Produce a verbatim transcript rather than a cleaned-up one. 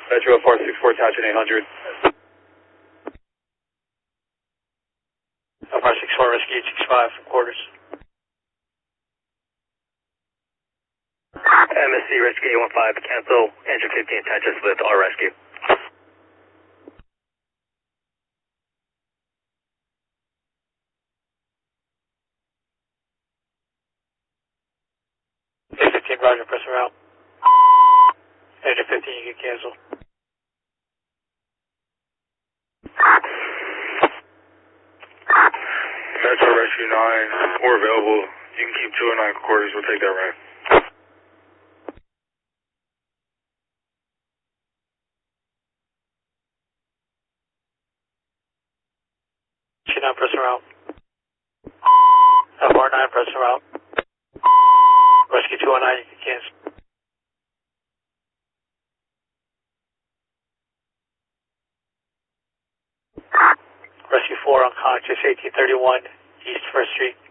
Metro four six four, attaching eight hundred. Alpha six four, rescue eight six five, quarters. M S C rescue eight one five, cancel, engine fifteen attaches with our rescue. eight fifteen, roger, press around. Engine fifteen, you can cancel. Metro rescue nine, we're available. You can keep two and nine quarters, we'll take that right. Two nine, press around. F R nine, press around. Rescue two one nine, you can cancel. Rescue four, unconscious, eighteen thirty-one, East First Street.